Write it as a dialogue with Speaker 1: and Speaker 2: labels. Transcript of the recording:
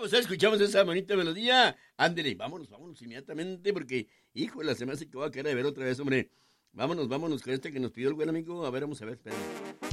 Speaker 1: pues escuchamos esa bonita melodía. Ándele, vámonos inmediatamente porque, híjole, se me hace que voy a querer ver otra vez, hombre. Vámonos con este que nos pidió el buen amigo. A ver, vamos a ver, espérame.